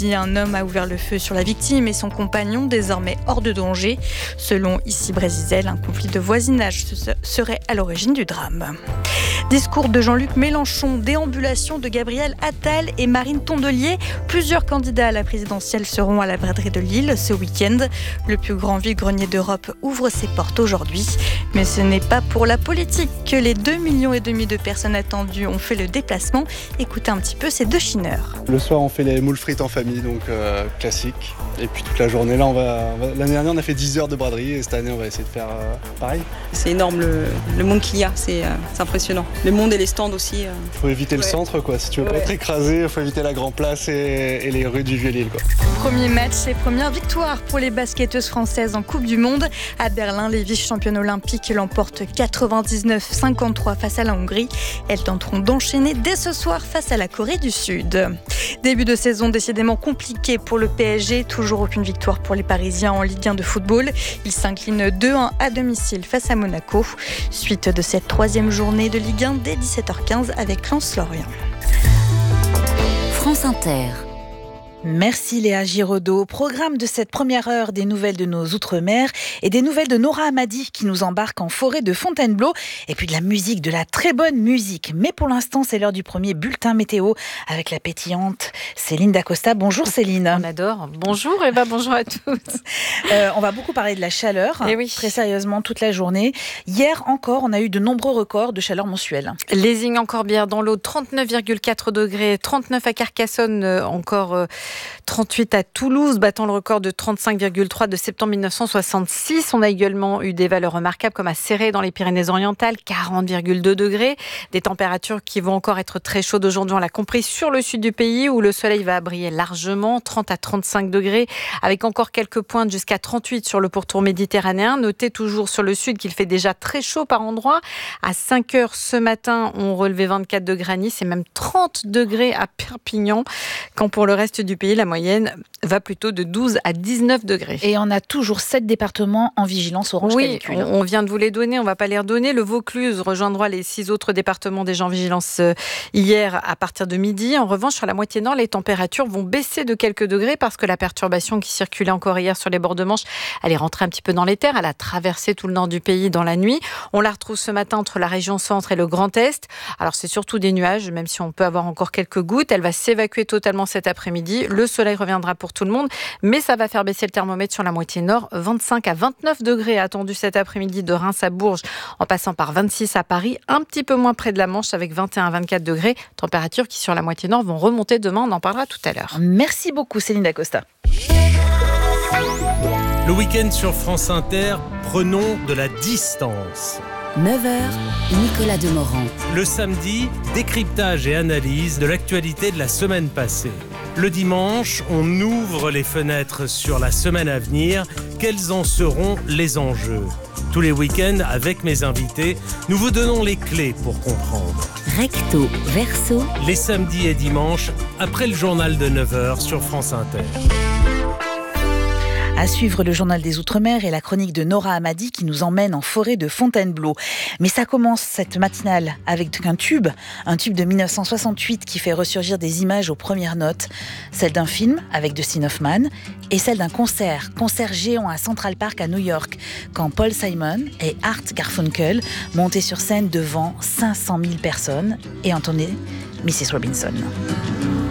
midi, un homme a ouvert le feu sur la victime et son compagnon, désormais hors de danger. Selon Issy-Brésil, un conflit de voisinage serait à l'origine du drame. Discours de Jean-Luc Mélenchon, déambulation de Gabriel Attal et Marine Tondelier. Plusieurs candidats à la présidentielle seront à la braderie de Lille ce week-end. Le plus grand vide-grenier d'Europe ouvre ses portes aujourd'hui. Mais ce n'est pas pour la politique que les 2,5 millions de personnes attendues ont fait le déplacement. Écoutez un petit peu ces deux chineurs. Le soir, on fait les moules frites en famille, donc classique. Et puis toute la journée, là, l'année dernière, on a fait 10 heures de braderie et cette année, on va essayer de faire pareil. C'est énorme le monde qu'il y a, c'est impressionnant. Le monde et les stands aussi. Il faut éviter le centre, quoi. Si tu veux pas être écrasé, il faut éviter la Grand Place et les rues du Vieux-Lille, quoi. Premier match et première victoire pour les basketteuses françaises en Coupe du Monde. À Berlin, les vice-championnes olympiques l'emportent 99-53 face à la Hongrie. Elles tenteront d'enchaîner dès ce soir face à la Corée du Sud. Début de saison décidément compliqué pour le PSG. Toujours aucune victoire pour les Parisiens en Ligue 1 de football. Ils s'inclinent 2-1 à domicile face à Monaco. Suite de cette troisième journée de Ligue 1 dès 17h15 avec Lens-Lorient. France Inter. Merci Léa Giraudot. Programme de cette première heure des nouvelles de nos Outre-mer et des nouvelles de Nora Hamadi qui nous embarque en forêt de Fontainebleau et puis de la musique, de la très bonne musique. Mais pour l'instant, c'est l'heure du premier bulletin météo avec la pétillante Céline Dacosta. Bonjour Céline. On adore. Bonjour Eva, bonjour à tous. On va beaucoup parler de la chaleur, oui. Très sérieusement toute la journée. Hier encore, on a eu de nombreux records de chaleur mensuelle. Lézing en Corbière dans l'eau, 39,4 degrés, 39 à Carcassonne, encore 38 à Toulouse, battant le record de 35,3 de septembre 1966. On a également eu des valeurs remarquables comme à Céré dans les Pyrénées-Orientales, 40,2 degrés. Des températures qui vont encore être très chaudes aujourd'hui, on l'a compris, sur le sud du pays où le soleil va briller largement, 30 à 35 degrés, avec encore quelques pointes jusqu'à 38 sur le pourtour méditerranéen. Notez toujours sur le sud qu'il fait déjà très chaud par endroits. À 5 heures ce matin, on relevait 24 degrés à Nice et même 30 degrés à Perpignan, quand pour le reste du pays, la moyenne va plutôt de 12 à 19 degrés. Et on a toujours 7 départements en vigilance orange canicule. Oui, on vient de vous les donner, on ne va pas les redonner. Le Vaucluse rejoindra les 6 autres départements déjà en vigilance hier à partir de midi. En revanche, sur la moitié nord, les températures vont baisser de quelques degrés parce que la perturbation qui circulait encore hier sur les bords de Manche, elle est rentrée un petit peu dans les terres. Elle a traversé tout le nord du pays dans la nuit. On la retrouve ce matin entre la région centre et le Grand Est. Alors c'est surtout des nuages, même si on peut avoir encore quelques gouttes. Elle va s'évacuer totalement cet après-midi. Le soleil reviendra pour tout le monde, mais ça va faire baisser le thermomètre sur la moitié nord. 25 à 29 degrés attendus cet après-midi de Reims à Bourges, en passant par 26 à Paris, un petit peu moins près de la Manche avec 21 à 24 degrés. Températures qui sur la moitié nord vont remonter demain, on en parlera tout à l'heure. Merci beaucoup Céline Dacosta. Le week-end sur France Inter, prenons de la distance. 9h, Nicolas Demorand. Le samedi, décryptage et analyse de l'actualité de la semaine passée. Le dimanche, on ouvre les fenêtres sur la semaine à venir. Quels en seront les enjeux ? Tous les week-ends, avec mes invités, nous vous donnons les clés pour comprendre. Recto, verso. Les samedis et dimanches, après le journal de 9h sur France Inter. À suivre le journal des Outre-mer et la chronique de Nora Hamadi qui nous emmène en forêt de Fontainebleau. Mais ça commence cette matinale avec un tube de 1968 qui fait ressurgir des images aux premières notes. Celle d'un film avec Dustin Hoffman et celle d'un concert géant à Central Park à New York quand Paul Simon et Art Garfunkel montaient sur scène devant 500 000 personnes et entonnaient Mrs. Robinson.